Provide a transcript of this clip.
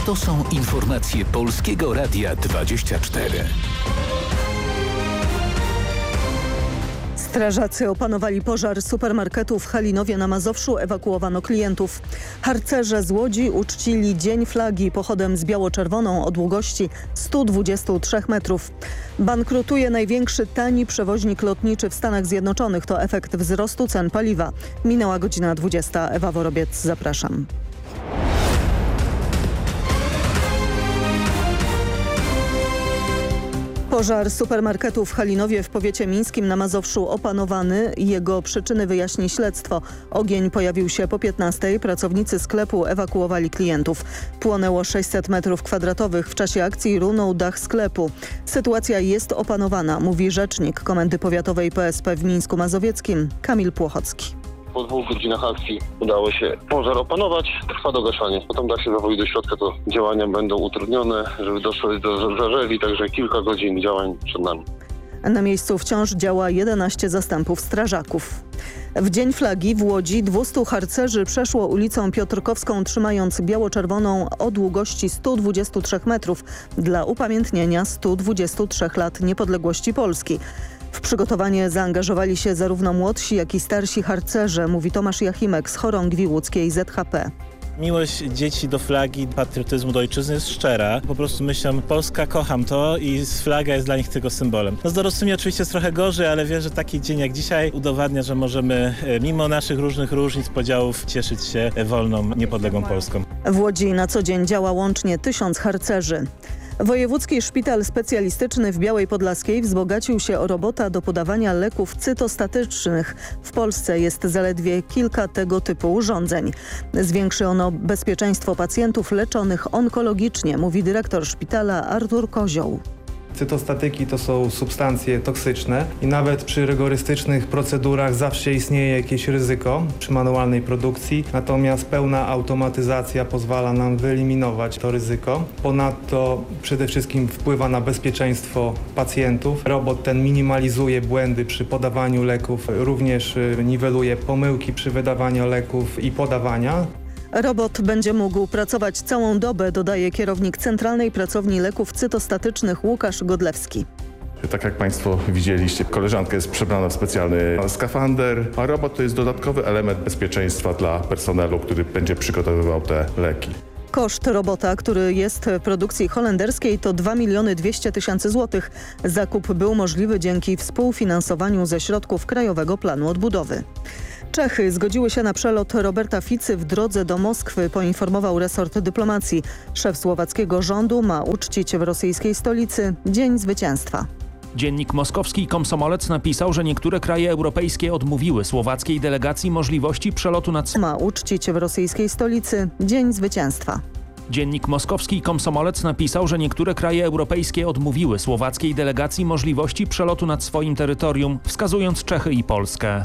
To są informacje Polskiego Radia 24. Strażacy opanowali pożar supermarketu w Halinowie na Mazowszu, ewakuowano klientów. Harcerze z Łodzi uczcili Dzień Flagi pochodem z biało-czerwoną o długości 123 metrów. Bankrutuje największy tani przewoźnik lotniczy w Stanach Zjednoczonych. To efekt wzrostu cen paliwa. Minęła godzina 20. Ewa Worobiec, zapraszam. Pożar supermarketu w Halinowie w powiecie mińskim na Mazowszu opanowany. Jego przyczyny wyjaśni śledztwo. Ogień pojawił się po 15:00. Pracownicy sklepu ewakuowali klientów. Płonęło 600 metrów kwadratowych. W czasie akcji runął dach sklepu. Sytuacja jest opanowana, mówi rzecznik Komendy Powiatowej PSP w Mińsku Mazowieckim Kamil Płochocki. Po 2 godzinach akcji udało się pożar opanować, trwa dogaszanie. Potem dach się zawoi do środka, to działania będą utrudnione, żeby doszło do zarzeli, także kilka godzin działań przed nami. Na miejscu wciąż działa 11 zastępów strażaków. W Dzień Flagi w Łodzi 200 harcerzy przeszło ulicą Piotrkowską trzymając biało-czerwoną o długości 123 metrów dla upamiętnienia 123 lat niepodległości Polski. W przygotowanie zaangażowali się zarówno młodsi, jak i starsi harcerze, mówi Tomasz Jachimek z Chorągwi Łódzkiej ZHP. Miłość dzieci do flagi, patriotyzmu do ojczyzny jest szczera. Po prostu myślą, Polska, kocham to i flaga jest dla nich tylko symbolem. No z dorosłymi oczywiście jest trochę gorzej, ale wiem, że taki dzień jak dzisiaj udowadnia, że możemy mimo naszych różnych różnic, podziałów cieszyć się wolną, niepodległą Polską. W Łodzi na co dzień działa łącznie 1000 harcerzy. Wojewódzki Szpital Specjalistyczny w Białej Podlaskiej wzbogacił się o robota do podawania leków cytostatycznych. W Polsce jest zaledwie kilka tego typu urządzeń. Zwiększy ono bezpieczeństwo pacjentów leczonych onkologicznie, mówi dyrektor szpitala Artur Kozioł. Cytostatyki to są substancje toksyczne i nawet przy rygorystycznych procedurach zawsze istnieje jakieś ryzyko przy manualnej produkcji, natomiast pełna automatyzacja pozwala nam wyeliminować to ryzyko. Ponadto przede wszystkim wpływa na bezpieczeństwo pacjentów. Robot ten minimalizuje błędy przy podawaniu leków, również niweluje pomyłki przy wydawaniu leków i podawania. Robot będzie mógł pracować całą dobę, dodaje kierownik Centralnej Pracowni Leków Cytostatycznych Łukasz Godlewski. Tak jak Państwo widzieliście, koleżanka jest przebrana w specjalny skafander, a robot to jest dodatkowy element bezpieczeństwa dla personelu, który będzie przygotowywał te leki. Koszt robota, który jest w produkcji holenderskiej, to 2 200 000 złotych. Zakup był możliwy dzięki współfinansowaniu ze środków Krajowego Planu Odbudowy. Czechy zgodziły się na przelot Roberta Ficy w drodze do Moskwy, poinformował resort dyplomacji. Szef słowackiego rządu ma uczcić w rosyjskiej stolicy Dzień Zwycięstwa. Dziennik moskowski Komsomolec napisał, że niektóre kraje europejskie odmówiły słowackiej delegacji możliwości przelotu nad... Ma uczcić w rosyjskiej stolicy Dzień Zwycięstwa. Dziennik moskowski Komsomolec napisał, że niektóre kraje europejskie odmówiły słowackiej delegacji możliwości przelotu nad swoim terytorium, wskazując Czechy i Polskę.